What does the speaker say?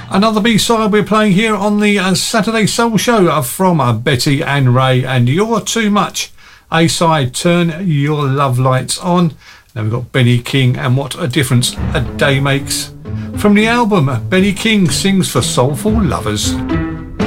Another B-side we're playing here on the Saturday Soul Show from Betty and Ray and You're Too Much. A-side, Turn Your Love Lights On. Then we've got Benny King and What a Difference a Day Makes. From the album, Benny King sings for Soulful Lovers.